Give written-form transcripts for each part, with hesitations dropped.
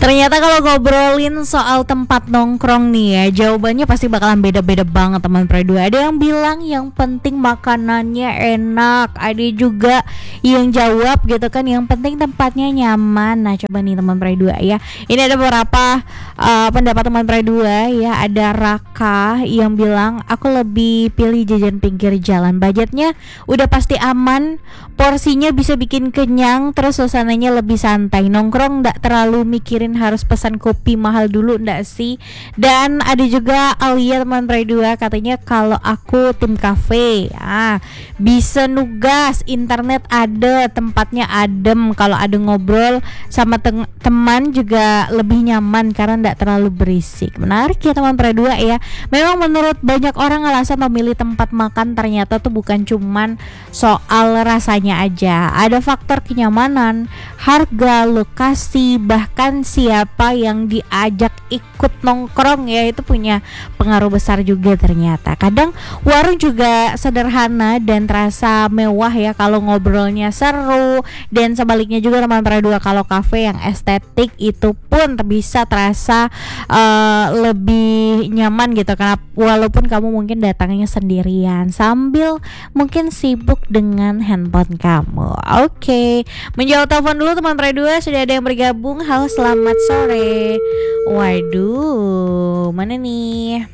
Ternyata kalau ngobrolin soal tempat nongkrong nih ya, jawabannya pasti bakalan beda-beda banget teman Predu. Ada yang bilang yang penting makanannya enak, ada juga yang jawab gitu kan yang penting tempatnya nyaman. Nah coba nih teman Predu ya, ini ada beberapa pendapat teman Predu ya. Ada Raka yang bilang aku lebih pilih jajan pinggir jalan, budgetnya udah pasti aman, porsinya bisa bikin kenyang, terus suasananya lebih santai, nongkrong nggak terlalu mikirin harus pesan kopi mahal dulu nggak sih. Dan ada juga Alia teman Praidua katanya kalau aku tim cafe bisa nugas, internet ada, tempatnya adem, kalau ada ngobrol sama teman juga lebih nyaman karena nggak terlalu berisik. Menarik ya teman Praidua ya. Memang menurut banyak orang alasan memilih tempat makan ternyata tuh bukan cuman soal rasanya aja, ada faktor kenyamanan, harga, lokasi, bahkan siapa yang diajak ikut nongkrong ya, itu punya pengaruh besar juga ternyata. Kadang warung juga sederhana dan terasa mewah ya kalau ngobrolnya seru, dan sebaliknya juga teman Praidua, kalau kafe yang estetik itu pun bisa terasa lebih nyaman gitu, karena walaupun kamu mungkin datangnya sendirian sambil mungkin sibuk dengan handphone kamu. Oke, menjawab telepon dulu teman Praidua, sudah ada yang bergabung. Halo, selamat sore. Waduh, mana nih?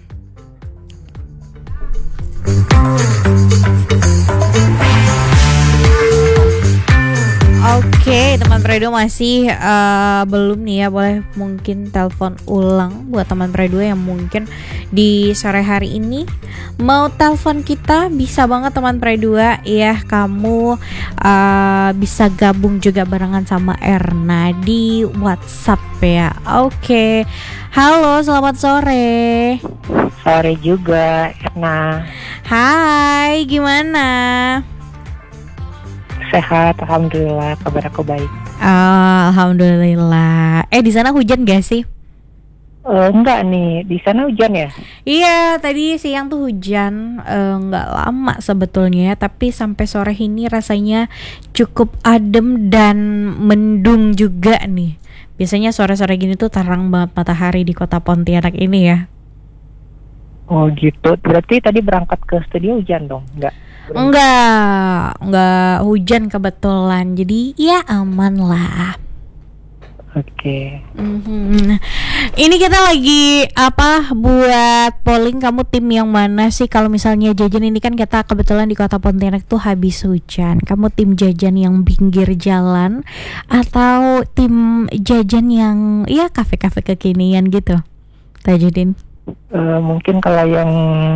Oke, teman Predu masih belum nih ya, boleh mungkin telepon ulang buat teman Predu yang mungkin di sore hari ini mau telepon kita, bisa banget teman Predu ya. Kamu bisa gabung juga barengan sama Erna di WhatsApp ya. Oke. Halo, selamat sore. Sore juga, Erna. Hai, gimana? Sehat, alhamdulillah, kabar aku baik. Alhamdulillah. Di sana hujan gak sih? Enggak nih, di sana hujan ya? Iya, tadi siang tuh hujan, nggak lama sebetulnya, tapi sampai sore ini rasanya cukup adem dan mendung juga nih. Biasanya sore-sore gini tuh terang banget matahari di kota Pontianak ini ya. Oh gitu, berarti tadi berangkat ke studio hujan dong? Enggak hujan kebetulan, jadi ya aman lah. Oke. Ini kita lagi buat polling, kamu tim yang mana sih? Kalau misalnya jajan ini kan kita kebetulan di kota Pontianak tuh habis hujan. Kamu tim jajan yang pinggir jalan atau tim jajan yang kafe-kafe kekinian gitu, Tajudin? Mungkin kalau yang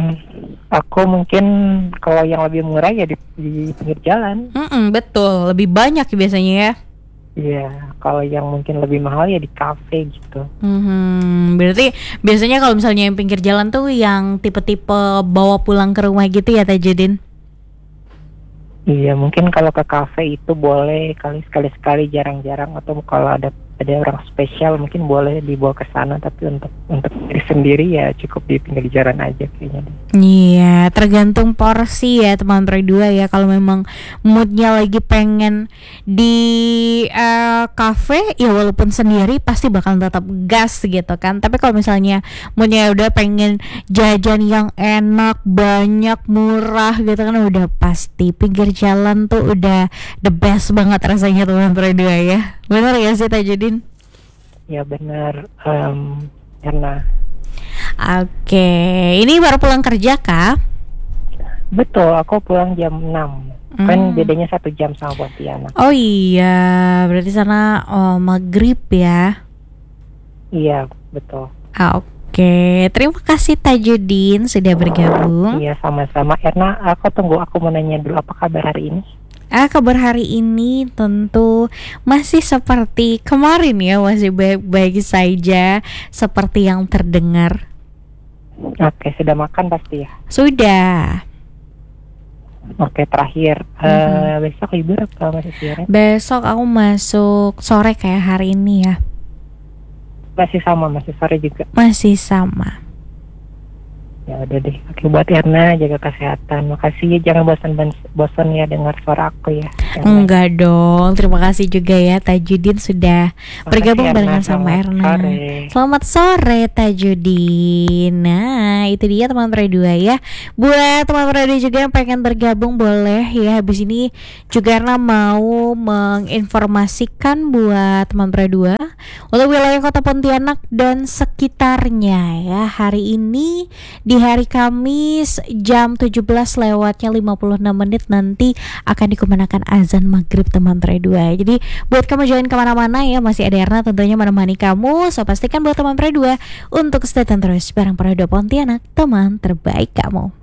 kalau yang lebih murah ya di pinggir jalan. Betul, lebih banyak biasanya ya. Iya, kalau yang mungkin lebih mahal ya di kafe gitu. Berarti biasanya kalau misalnya yang pinggir jalan tuh yang tipe-tipe bawa pulang ke rumah gitu ya Tajudin? Iya, mungkin kalau ke kafe itu boleh kali sekali-sekali, jarang-jarang, atau kalau ada orang spesial mungkin boleh dibawa ke sana, tapi untuk diri sendiri ya cukup di pinggir jalan aja kayaknya. Iya, tergantung porsi ya teman Predu ya. Kalau memang moodnya lagi pengen di kafe ya walaupun sendiri pasti bakal tetap gas gitu kan. Tapi kalau misalnya moodnya udah pengen jajan yang enak, banyak, murah gitu kan, udah pasti pinggir jalan tuh udah the best banget rasanya teman Predu ya. Benar ya sih Tajudin? Ya benar, karena. Oke, ini baru pulang kerja kah? Betul, aku pulang jam 6. Kan bedanya 1 jam sama Pontianak. Oh iya, berarti sana maghrib ya? Iya, betul. Oke, terima kasih Tajudin sudah bergabung. Iya, sama-sama. Erna, aku mau nanya dulu, apa kabar hari ini? Kabar hari ini tentu masih seperti kemarin ya, masih baik-baik saja seperti yang terdengar. Oke, sudah makan pasti ya? Sudah. Oke, terakhir besok libur apa masih siaran? Besok aku masuk sore kayak hari ini ya. Masih sama, masih sore juga? Masih sama. Ya udah deh, oke, buat Erna jaga kesehatan. Makasih ya, jangan bosan ya dengar suara aku ya. Enggak dong. Terima kasih juga ya Tajudin sudah bergabung Makasih, barengan Erna. sama Selamat Erna. sore. Selamat sore Tajudin. Nah, itu dia teman Pre2 ya. Buat teman Pre2 juga yang pengen bergabung boleh ya. Habis ini juga Erna mau menginformasikan buat teman Pre2 untuk wilayah Kota Pontianak dan sekitarnya ya. Hari ini di hari Kamis jam 17:56 nanti akan dikumandangkan azan maghrib teman Pre2. Jadi buat kamu jangan kemana-mana ya, masih ada Erna tentunya menemani kamu. So pastikan buat teman Pre2 untuk stay tune terus bareng Pre2 Pontianak, teman terbaik kamu.